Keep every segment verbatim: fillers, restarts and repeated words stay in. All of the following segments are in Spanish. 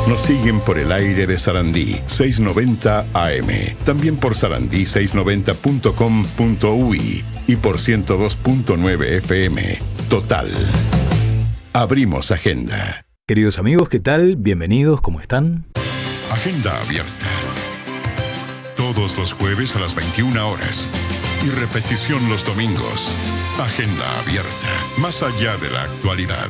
Nos siguen por el aire de Sarandí seiscientos noventa A M, también por sarandí seiscientos noventa punto com punto uy y por ciento dos punto nueve F M. Total. Abrimos agenda. Queridos amigos, ¿qué tal? Bienvenidos, ¿cómo están? Agenda abierta. Todos los jueves a las veintiuna horas. Y repetición los domingos. Agenda abierta. Más allá de la actualidad.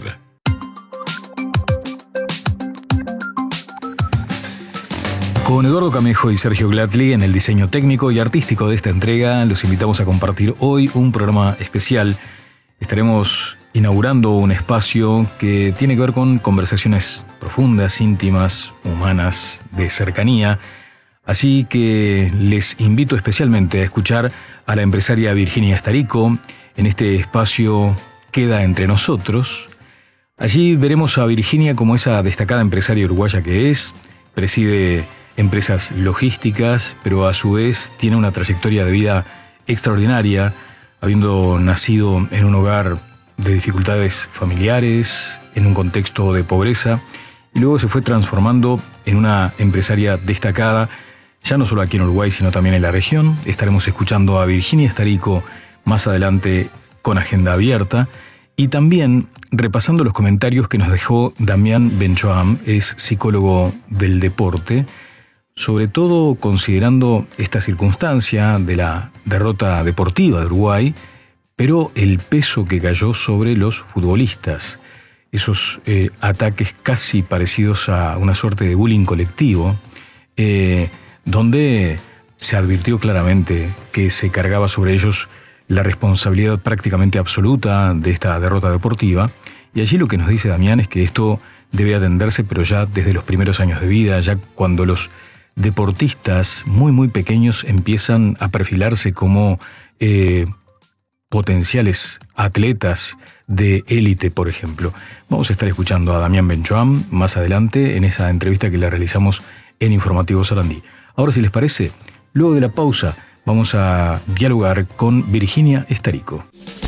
Con Eduardo Camejo y Sergio Glatli en el diseño técnico y artístico de esta entrega, los invitamos a compartir hoy un programa especial. Estaremos inaugurando un espacio que tiene que ver con conversaciones profundas, íntimas, humanas, de cercanía. Así que les invito especialmente a escuchar a la empresaria Virginia Estarico en este espacio Queda entre nosotros. Allí veremos a Virginia como esa destacada empresaria uruguaya que es, preside empresas logísticas, pero a su vez tiene una trayectoria de vida extraordinaria, habiendo nacido en un hogar de dificultades familiares, en un contexto de pobreza, y luego se fue transformando en una empresaria destacada, ya no solo aquí en Uruguay, sino también en la región. Estaremos escuchando a Virginia Estarico más adelante con Agenda Abierta, y también repasando los comentarios que nos dejó Damián Benchoam, es psicólogo del deporte, sobre todo considerando esta circunstancia de la derrota deportiva de Uruguay, pero el peso que cayó sobre los futbolistas, esos eh, ataques casi parecidos a una suerte de bullying colectivo, eh, donde se advirtió claramente que se cargaba sobre ellos la responsabilidad prácticamente absoluta de esta derrota deportiva. Y allí lo que nos dice Damián es que esto debe atenderse, pero ya desde los primeros años de vida, ya cuando los deportistas muy muy pequeños empiezan a perfilarse como eh, potenciales atletas de élite, por ejemplo. Vamos a estar escuchando a Damián Benchoam más adelante en esa entrevista que le realizamos en Informativo Sarandí. Ahora, si les parece, luego de la pausa vamos a dialogar con Virginia Estarico.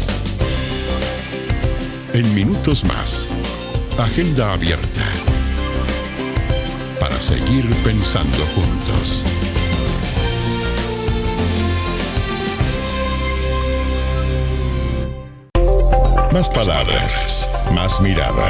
En minutos más, Agenda Abierta. Para seguir pensando juntos. Más palabras, más miradas.